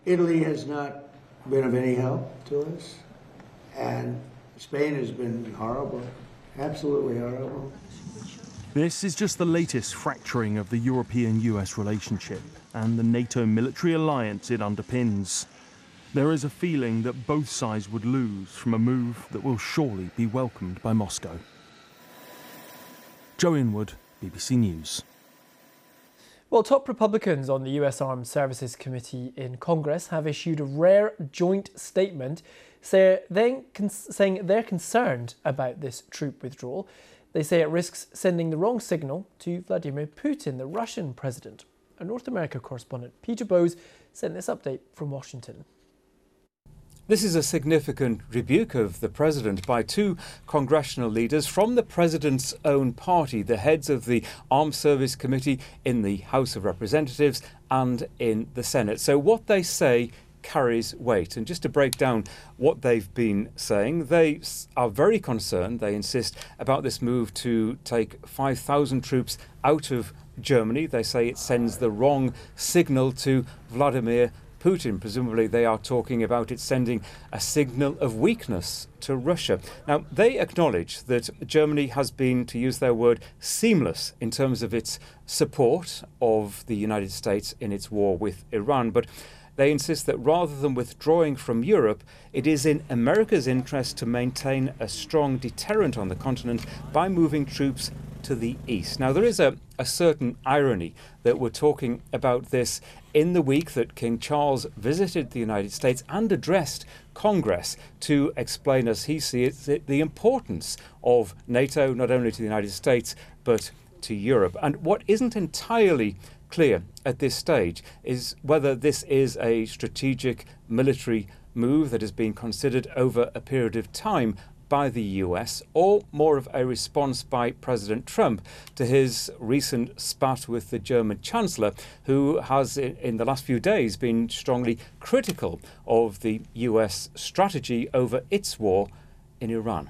Italy has not been of any help to us, and Spain has been horrible, absolutely horrible. This is just the latest fracturing of the European-US relationship and the NATO military alliance it underpins. There is a feeling that both sides would lose from a move that will surely be welcomed by Moscow. Joe Inwood, BBC News. Well, top Republicans on the US Armed Services Committee in Congress have issued a rare joint statement saying they're concerned about this troop withdrawal. They say it risks sending the wrong signal to Vladimir Putin, the Russian president. Our North America correspondent Peter Bowes sent this update from Washington. This is a significant rebuke of the president by two congressional leaders from the president's own party, the heads of the Armed Service Committee in the House of Representatives and in the Senate. So what they say carries weight. And just to break down what they've been saying, they are very concerned, they insist, about this move to take 5,000 troops out of Germany. They say it sends the wrong signal to Vladimir Putin. Presumably they are talking about it sending a signal of weakness to Russia. Now, they acknowledge that Germany has been, to use their word, seamless in terms of its support of the United States in its war with Iran, but they insist that rather than withdrawing from Europe, it is in America's interest to maintain a strong deterrent on the continent by moving troops to the east. Now, there is a certain irony that we're talking about this in the week that King Charles visited the United States and addressed Congress to explain, as he sees it, the importance of NATO, not only to the United States, but to Europe. And what isn't entirely clear at this stage is whether this is a strategic military move that has been considered over a period of time by the US, or more of a response by President Trump to his recent spat with the German Chancellor, who has in the last few days been strongly critical of the US strategy over its war in Iran.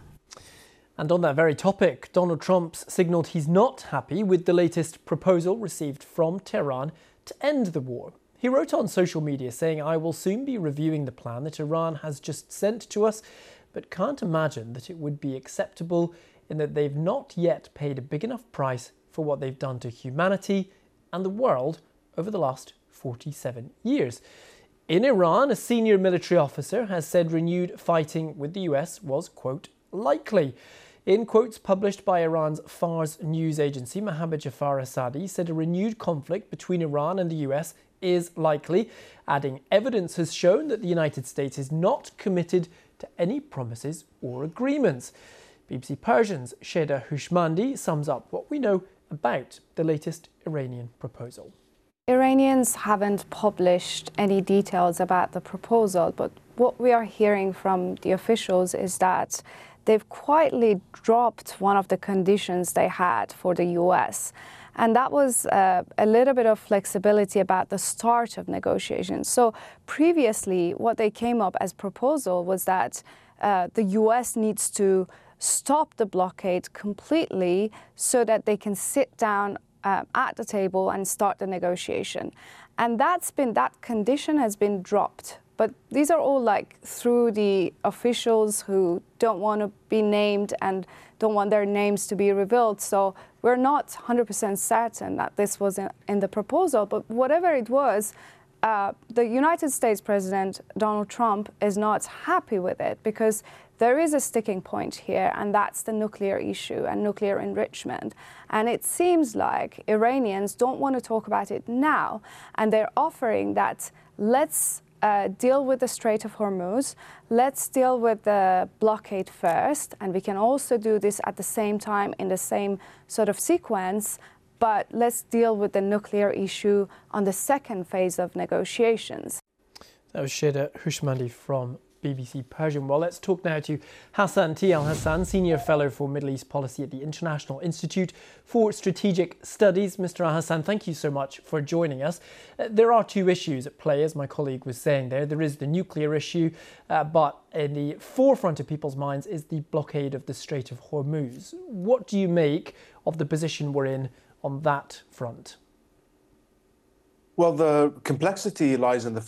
And on that very topic, Donald Trump's signalled he's not happy with the latest proposal received from Tehran to end the war. He wrote on social media saying, "I will soon be reviewing the plan that Iran has just sent to us, but can't imagine that it would be acceptable in that they've not yet paid a big enough price for what they've done to humanity and the world over the last 47 years. In Iran, a senior military officer has said renewed fighting with the US was, quote, likely. In quotes published by Iran's Fars news agency, Mohammad Jafar Asadi said a renewed conflict between Iran and the US is likely, adding evidence has shown that the United States is not committed to any promises or agreements. BBC Persian's Sheda Houshmandi sums up what we know about the latest Iranian proposal. Iranians haven't published any details about the proposal, but what we are hearing from the officials is that they've quietly dropped one of the conditions they had for the US. And that was a little bit of flexibility about the start of negotiations. So previously, what they came up as proposal was that the US needs to stop the blockade completely so that they can sit down at the table and start the negotiation. And that condition has been dropped. But these are all through the officials who don't want to be named and don't want their names to be revealed. So we're not 100% certain that this was in the proposal. But whatever it was, the United States President Donald Trump is not happy with it because there is a sticking point here, and that's the nuclear issue and nuclear enrichment. And it seems like Iranians don't want to talk about it now, and they're offering that let's deal with the Strait of Hormuz. Let's deal with the blockade first, and we can also do this at the same time in the same sort of sequence, but let's deal with the nuclear issue on the second phase of negotiations. That was Sheda Houshmandi from BBC Persian. Well, let's talk now to Hassan T. Al-Hassan, Senior Fellow for Middle East Policy at the International Institute for Strategic Studies. Mr. Al-Hassan, thank you so much for joining us. There are two issues at play, as my colleague was saying there. There is the nuclear issue, but in the forefront of people's minds is the blockade of the Strait of Hormuz. What do you make of the position we're in on that front? Well, the complexity lies in the